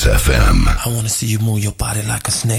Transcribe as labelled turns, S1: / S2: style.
S1: FM.
S2: I wanna see you move your body like a snake.